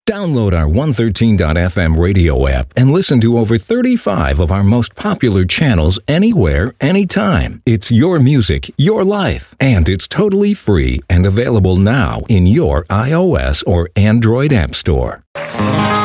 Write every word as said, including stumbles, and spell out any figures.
Download our one thirteen dot f m radio app and listen to over thirty-five of our most popular channels anywhere, anytime. It's your music, your life, and it's totally free and available now in your iOS or Android app store.